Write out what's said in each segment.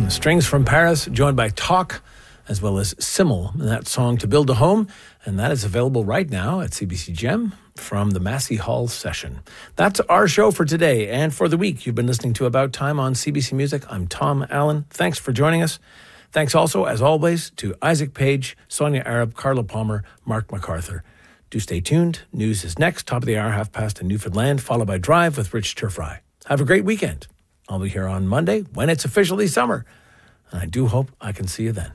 Strings from Paris, joined by Talk, as well as Simmel, and that song To Build a Home, and that is available right now at CBC Gem from the Massey Hall session. That's our show for today and for the week. You've been listening to About Time on CBC Music. I'm Tom Allen. Thanks for joining us. Thanks also, as always, to Isaac Page, Sonia Arab, Carla Palmer, Mark MacArthur. Do stay tuned. News is next, top of the hour, 5:30 in Newfoundland, followed by Drive with Rich Turfry. Have a great weekend. I'll be here on Monday when it's officially summer, and I do hope I can see you then.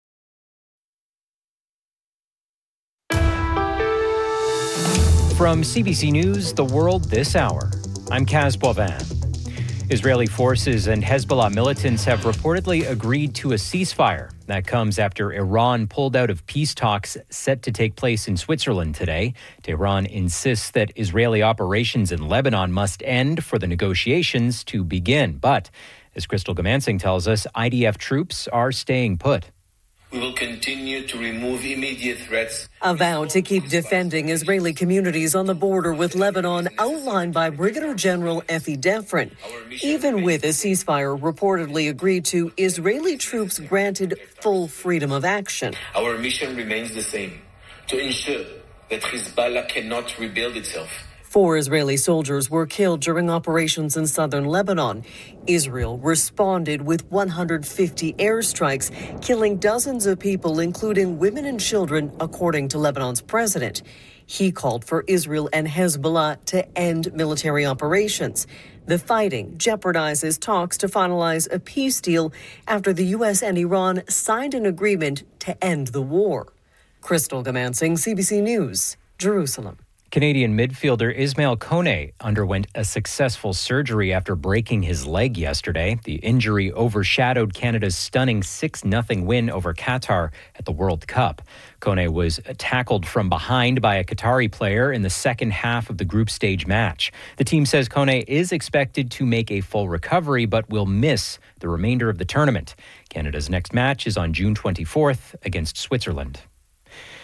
From CBC News, The World This Hour, I'm Kaz Boivin. Israeli forces and Hezbollah militants have reportedly agreed to a ceasefire. That comes after Iran pulled out of peace talks set to take place in Switzerland today. Tehran insists that Israeli operations in Lebanon must end for the negotiations to begin. But, as Crystal Gamansing tells us, IDF troops are staying put. We will continue to remove immediate threats. A vow to keep defending Israeli communities on the border with Lebanon outlined by Brigadier General Effie Defrin. Even with a ceasefire reportedly agreed to, Israeli troops granted full freedom of action. Our mission remains the same, to ensure that Hezbollah cannot rebuild itself. 4 Israeli soldiers were killed during operations in southern Lebanon. Israel responded with 150 airstrikes, killing dozens of people, including women and children, according to Lebanon's president. He called for Israel and Hezbollah to end military operations. The fighting jeopardizes talks to finalize a peace deal after the U.S. and Iran signed an agreement to end the war. Crystal Gamansing, CBC News, Jerusalem. Canadian midfielder Ismail Kone underwent a successful surgery after breaking his leg yesterday. The injury overshadowed Canada's stunning 6-0 win over Qatar at the World Cup. Kone was tackled from behind by a Qatari player in the second half of the group stage match. The team says Kone is expected to make a full recovery but will miss the remainder of the tournament. Canada's next match is on June 24th against Switzerland.